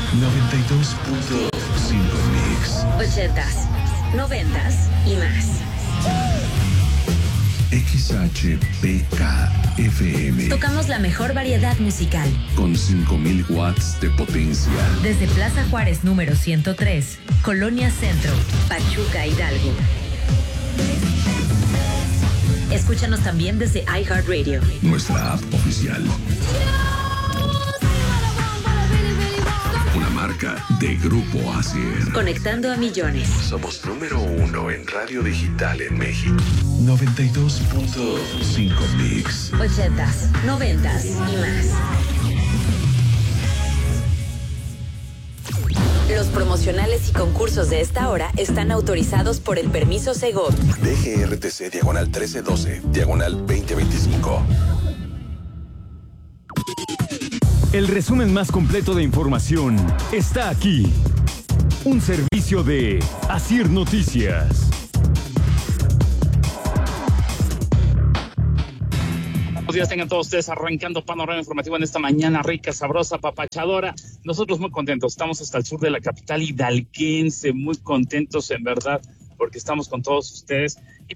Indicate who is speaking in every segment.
Speaker 1: 92.5 Mix.
Speaker 2: 80s, 90s y más.
Speaker 1: XHPK-FM.
Speaker 2: Tocamos la mejor variedad musical.
Speaker 1: Con 5,000 watts de potencia.
Speaker 2: Desde Plaza Juárez número 103, Colonia Centro, Pachuca, Hidalgo. Escúchanos también desde iHeartRadio.
Speaker 1: Nuestra app oficial. Una marca de Grupo Asier.
Speaker 2: Conectando a millones.
Speaker 1: Somos número 1 en radio digital en México. 92.5 Mix.
Speaker 2: 80s, 90s y más. Los promocionales y concursos de esta hora están autorizados por el permiso Segov.
Speaker 1: DGRTC /1312, /2025.
Speaker 3: El resumen más completo de información está aquí. Un servicio de Asier Noticias.
Speaker 4: Buenos días, tengan todos ustedes arrancando panorama informativo en esta mañana rica, sabrosa, apapachadora. Nosotros muy contentos, estamos hasta el sur de la capital hidalguense, muy contentos en verdad, porque estamos con todos ustedes y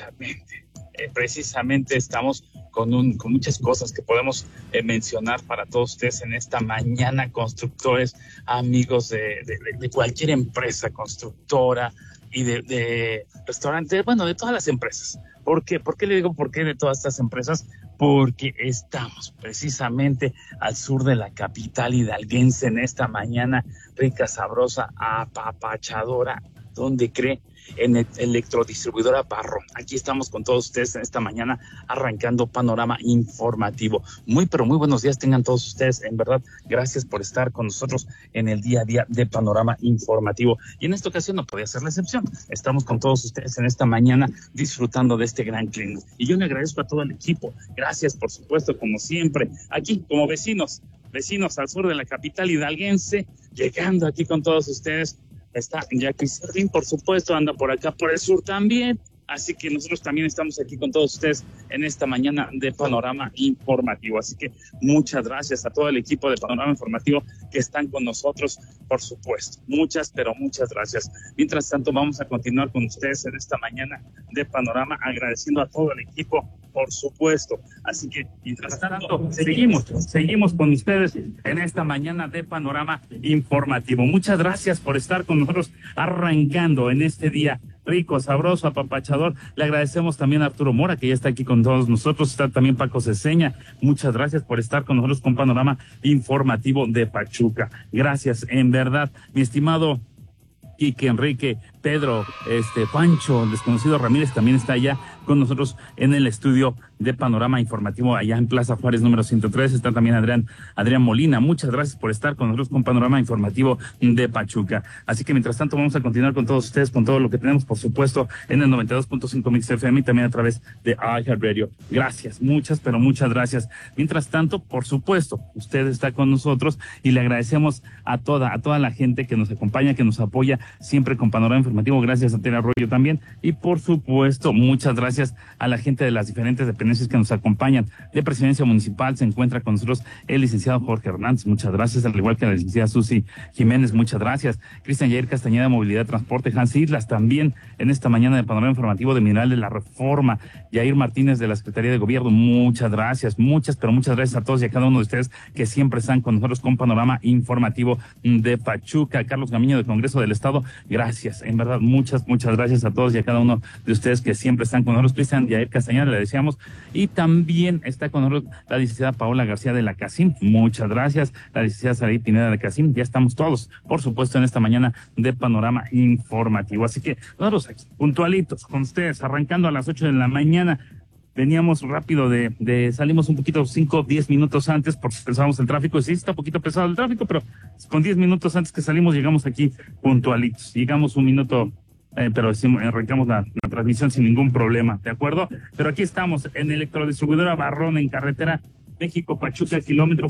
Speaker 4: precisamente estamos con muchas cosas que podemos mencionar para todos ustedes en esta mañana. Constructores, amigos de cualquier empresa constructora y de restaurantes, bueno, de todas las empresas. ¿Por qué? ¿Por qué le digo por qué de todas estas empresas? Porque estamos precisamente al sur de la capital hidalguense en esta mañana rica, sabrosa, apapachadora. ¿Dónde cree? En el Electrodistribuidora Barro. Aquí estamos con todos ustedes en esta mañana arrancando panorama informativo. Pero muy buenos días tengan todos ustedes. En verdad, gracias por estar con nosotros en el día a día de panorama informativo. Y en esta ocasión no podía ser la excepción. Estamos con todos ustedes en esta mañana disfrutando de este gran clima. Y yo le agradezco a todo el equipo. Gracias, por supuesto, como siempre. Aquí, como vecinos al sur de la capital hidalguense, llegando aquí con todos ustedes. Está Jackie Servín, por supuesto, anda por acá, por el sur también. Así que nosotros también estamos aquí con todos ustedes en esta mañana de Panorama Informativo. Así que muchas gracias a todo el equipo de Panorama Informativo que están con nosotros, por supuesto. Muchas gracias. Mientras tanto, vamos a continuar con ustedes en esta mañana de Panorama, agradeciendo a todo el equipo, por supuesto. Así que, mientras tanto, seguimos con ustedes en esta mañana de Panorama Informativo. Muchas gracias por estar con nosotros arrancando en este día rico, sabroso, apapachador. Le agradecemos también a Arturo Mora, que ya está aquí con todos nosotros. Está también Paco Ceseña. Muchas gracias por estar con nosotros con Panorama Informativo de Pachuca. Gracias, en verdad. Mi estimado Quique, Enrique, Pedro, Pancho, el desconocido Ramírez también está allá con nosotros en el estudio de Panorama Informativo allá en Plaza Juárez número 103. Está también Adrián Molina. Muchas gracias por estar con nosotros con Panorama Informativo de Pachuca. Así que mientras tanto vamos a continuar con todos ustedes, con todo lo que tenemos, por supuesto, en el 92.5 Mix FM y también a través de iHeartRadio. Gracias, muchas gracias. Mientras tanto, por supuesto, usted está con nosotros y le agradecemos a toda la gente que nos acompaña, que nos apoya siempre con Panorama Informativo. Gracias a Tere Arroyo también. Y por supuesto, muchas gracias a la gente de las diferentes dependencias que nos acompañan. De Presidencia Municipal se encuentra con nosotros el licenciado Jorge Hernández. Muchas gracias, al igual que la licenciada Susi Jiménez. Muchas gracias. Cristian Jair Castañeda, Movilidad, Transporte. Hans Islas también en esta mañana de Panorama Informativo de Mineral de la Reforma. Yair Martínez de la Secretaría de Gobierno. Muchas gracias. Muchas gracias a todos y a cada uno de ustedes que siempre están con nosotros con Panorama Informativo de Pachuca. Carlos Gamiño del Congreso del Estado. Gracias. En verdad, muchas gracias a todos y a cada uno de ustedes que siempre están con nosotros. Cristian Jair Castañeda, le deseamos. Y también está con nosotros la licenciada Paola García de la CACIM. Muchas gracias. La licenciada Saray Pineda de la CACIM. Ya estamos todos, por supuesto, en esta mañana de Panorama Informativo. Así que nosotros aquí, puntualitos con ustedes, arrancando a las 8 de la mañana. Veníamos rápido salimos un poquito 5-10 minutos antes porque pensábamos el tráfico. Sí, está un poquito pesado el tráfico, pero con 10 minutos antes que salimos llegamos aquí puntualitos. Llegamos un minuto, pero arrancamos la transmisión sin ningún problema, ¿de acuerdo? Pero aquí estamos en Electrodistribuidora Barrón, en carretera México-Pachuca, kilómetro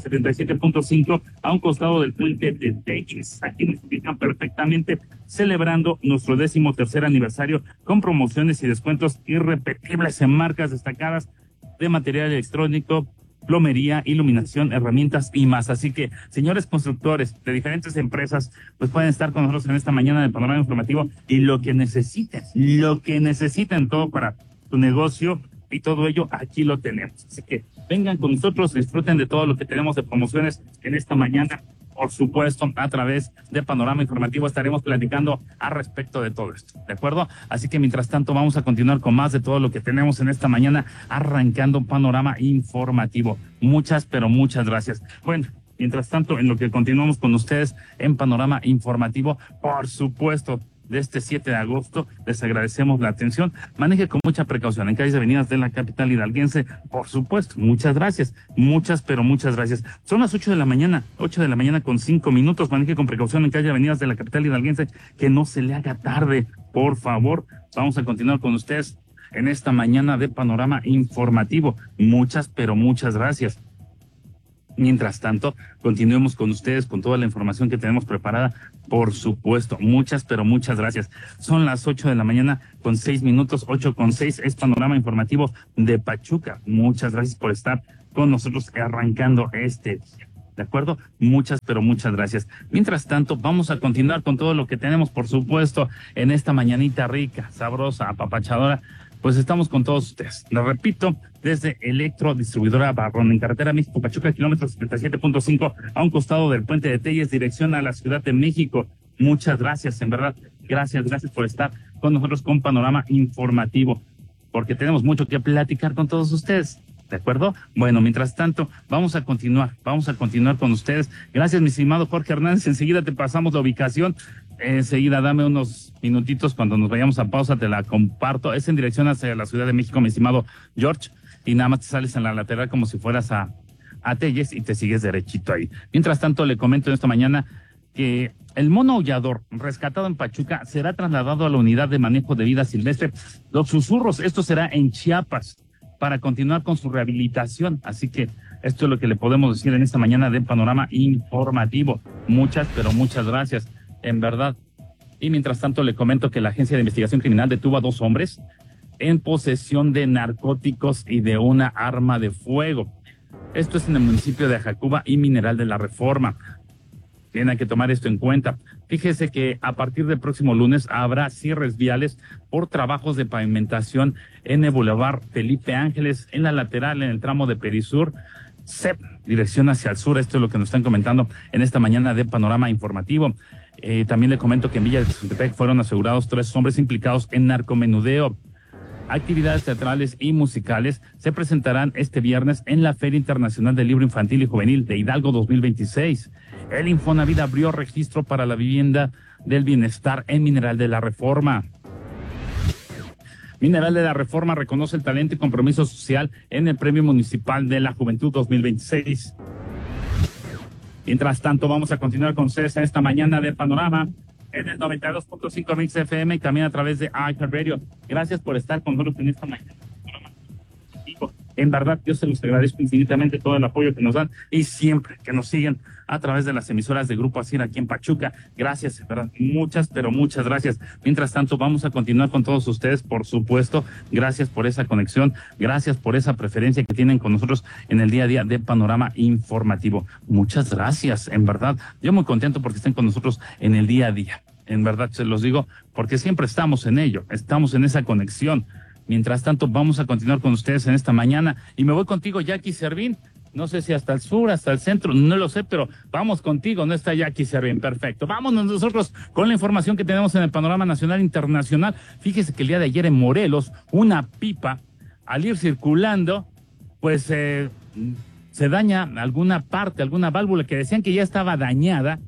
Speaker 4: 77.5, a un costado del puente de Teques. Aquí nos ubican perfectamente, celebrando nuestro 13º aniversario con promociones y descuentos irrepetibles en marcas destacadas de material electrónico, plomería, iluminación, herramientas y más. Así que, señores constructores de diferentes empresas, pues pueden estar con nosotros en esta mañana del Panorama Informativo y lo que necesiten todo para tu negocio y todo ello aquí lo tenemos. Así que vengan con nosotros, disfruten de todo lo que tenemos de promociones en esta mañana. Por supuesto, a través de Panorama Informativo estaremos platicando al respecto de todo esto, ¿de acuerdo? Así que mientras tanto vamos a continuar con más de todo lo que tenemos en esta mañana, arrancando Panorama Informativo. Muchas, pero muchas gracias. Bueno, mientras tanto, en lo que continuamos con ustedes en Panorama Informativo, por supuesto, de este 7 de agosto, les agradecemos la atención. Maneje con mucha precaución en calles y avenidas de la capital hidalguense, por supuesto. Muchas gracias, muchas, pero muchas gracias. Son las 8 de la mañana con 5 minutos. Maneje con precaución en calles y avenidas de la capital hidalguense, que no se le haga tarde, por favor. Vamos a continuar con ustedes en esta mañana de Panorama Informativo. Muchas, pero muchas gracias. Mientras tanto, continuemos con ustedes con toda la información que tenemos preparada, por supuesto. Muchas, pero muchas gracias. Son las 8 de la mañana con 6 minutos, 8:06, es Panorama Informativo de Pachuca. Muchas gracias por estar con nosotros arrancando este día. ¿De acuerdo? Muchas, pero muchas gracias. Mientras tanto, vamos a continuar con todo lo que tenemos, por supuesto, en esta mañanita rica, sabrosa, apapachadora. Pues estamos con todos ustedes. Les repito, desde Electrodistribuidora Barrón, en carretera México-Pachuca, kilómetro 77.5, a un costado del Puente de Telles, dirección a la Ciudad de México. Muchas gracias, en verdad. Gracias por estar con nosotros con Panorama Informativo, porque tenemos mucho que platicar con todos ustedes. ¿De acuerdo? Bueno, mientras tanto, vamos a continuar con ustedes. Gracias, mi estimado Jorge Hernández. Enseguida te pasamos la ubicación. Enseguida, dame unos minutitos cuando nos vayamos a pausa, te la comparto. Es en dirección hacia la Ciudad de México, mi estimado George, y nada más te sales en la lateral como si fueras a Telles y te sigues derechito ahí. Mientras tanto, le comento esta mañana que el mono aullador rescatado en Pachuca será trasladado a la unidad de manejo de vida silvestre Los Susurros. Esto será en Chiapas, para continuar con su rehabilitación. Así que esto es lo que le podemos decir en esta mañana de Panorama Informativo. Muchas, pero muchas gracias, en verdad. Y mientras tanto le comento que la Agencia de Investigación Criminal detuvo a 2 hombres en posesión de narcóticos y de una arma de fuego. Esto es en el municipio de Ajacuba y Mineral de la Reforma. Tienen que tomar esto en cuenta. Fíjese que a partir del próximo lunes habrá cierres viales por trabajos de pavimentación en el Boulevard Felipe Ángeles, en la lateral, en el tramo de Perisur, CEP, dirección hacia el sur. Esto es lo que nos están comentando en esta mañana de Panorama Informativo. También le comento que en Villa de Tezuntepec fueron asegurados 3 hombres implicados en narcomenudeo. Actividades teatrales y musicales se presentarán este viernes en la Feria Internacional del Libro Infantil y Juvenil de Hidalgo 2026. El Infonavit abrió registro para la vivienda del bienestar en Mineral de la Reforma. Mineral de la Reforma reconoce el talento y compromiso social en el Premio Municipal de la Juventud 2026. Mientras tanto, vamos a continuar con ustedes en esta mañana de Panorama en el 92.5 Mix FM y también a través de iHeartRadio. Gracias por estar con nosotros en esta mañana. En verdad, yo se los agradezco infinitamente todo el apoyo que nos dan y siempre que nos siguen a través de las emisoras de Grupo ASIR aquí en Pachuca. Gracias, en verdad, muchas, pero muchas gracias. Mientras tanto, vamos a continuar con todos ustedes, por supuesto. Gracias por esa conexión, gracias por esa preferencia que tienen con nosotros en el día a día de Panorama Informativo. Muchas gracias, en verdad. Yo muy contento porque estén con nosotros en el día a día. En verdad, se los digo, porque siempre estamos en ello, estamos en esa conexión. Mientras tanto, vamos a continuar con ustedes en esta mañana. Y me voy contigo, Jackie Servín. No sé si hasta el sur, hasta el centro, no lo sé, pero vamos contigo. No está Jackie Servín. Perfecto. Vámonos nosotros con la información que tenemos en el panorama nacional e internacional. Fíjese que el día de ayer en Morelos, una pipa, al ir circulando, pues se daña alguna parte, alguna válvula que decían que ya estaba dañada,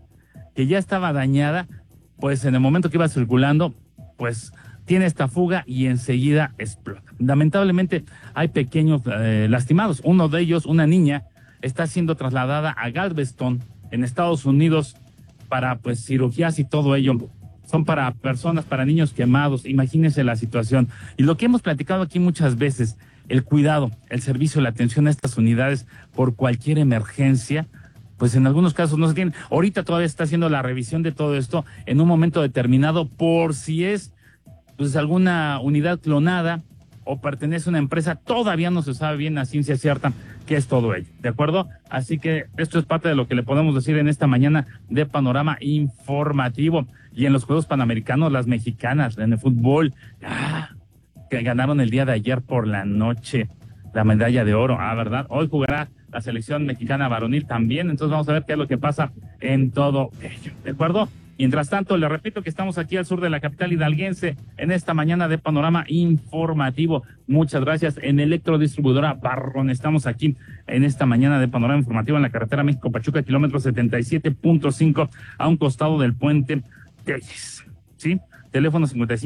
Speaker 4: pues en el momento que iba circulando, pues tiene esta fuga y enseguida explota. Lamentablemente hay pequeños lastimados. Uno de ellos, una niña, está siendo trasladada a Galveston, en Estados Unidos, para pues cirugías y todo ello. Son para personas, para niños quemados. Imagínense la situación. Y lo que hemos platicado aquí muchas veces, el cuidado, el servicio, la atención a estas unidades por cualquier emergencia, pues en algunos casos no se tiene. Ahorita todavía está haciendo la revisión de todo esto en un momento determinado por si es pues alguna unidad clonada o pertenece a una empresa. Todavía no se sabe bien a ciencia cierta qué es todo ello, ¿de acuerdo? Así que esto es parte de lo que le podemos decir en esta mañana de Panorama Informativo. Y en los Juegos Panamericanos, las mexicanas en el fútbol, que ganaron el día de ayer por la noche la medalla de oro, ¿verdad? Hoy jugará la selección mexicana varonil también, entonces vamos a ver qué es lo que pasa en todo ello, ¿de acuerdo? Mientras tanto, le repito que estamos aquí al sur de la capital hidalguense en esta mañana de Panorama Informativo. Muchas gracias. En Electrodistribuidora Barron estamos aquí en esta mañana de Panorama Informativo en la carretera México-Pachuca, kilómetro 77.5, a un costado del puente Telles, ¿sí? Teléfono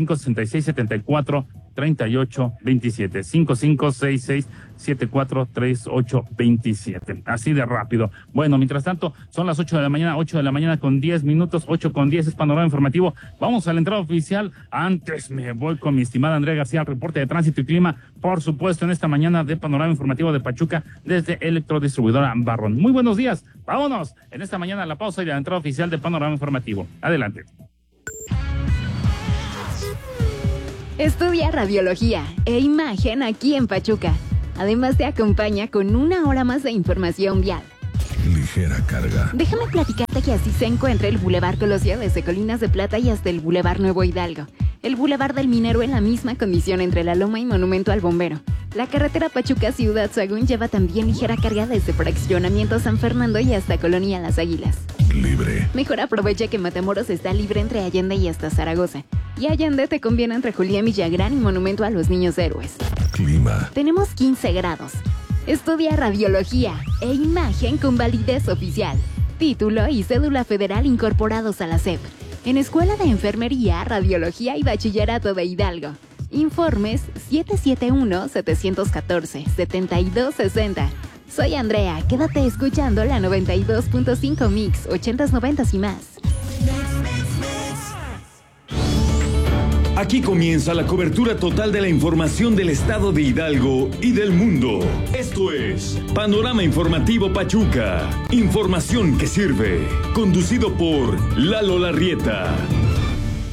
Speaker 4: 55-66-74-38-27, 55-66-74-38-27, así de rápido. Bueno, mientras tanto, son las 8 de la mañana, 8 de la mañana con 10 minutos, 8 con 10 es Panorama Informativo. Vamos a la entrada oficial. Antes me voy con mi estimada Andrea García al reporte de tránsito y clima, por supuesto, en esta mañana de Panorama Informativo de Pachuca, desde Electrodistribuidora Barrón. Muy buenos días, vámonos, en esta mañana la pausa y la entrada oficial de Panorama Informativo. Adelante.
Speaker 5: Estudia radiología e imagen aquí en Pachuca. Además te acompaña con una hora más de información vial.
Speaker 1: Ligera carga.
Speaker 5: Déjame platicarte que así se encuentra el Boulevard Colosio desde Colinas de Plata y hasta el Boulevard Nuevo Hidalgo. El Boulevard del Minero en la misma condición entre La Loma y Monumento al Bombero. La carretera Pachuca-Ciudad Sagún lleva también ligera carga desde Fraccionamiento San Fernando y hasta Colonia Las Águilas.
Speaker 1: Libre.
Speaker 5: Mejor aprovecha que Matamoros está libre entre Allende y hasta Zaragoza. Y Allende te conviene entre Julián Villagrán y Monumento a los Niños Héroes.
Speaker 1: Clima.
Speaker 5: Tenemos 15 grados. Estudia radiología e imagen con validez oficial. Título y cédula federal incorporados a la SEP. En Escuela de Enfermería, Radiología y Bachillerato de Hidalgo. Informes 771-714-7260. Soy Andrea, quédate escuchando la 92.5 Mix, 80s, 90s y más.
Speaker 3: Aquí comienza la cobertura total de la información del estado de Hidalgo y del mundo. Esto es Panorama Informativo Pachuca. Información que sirve. Conducido por Lalo Larrieta.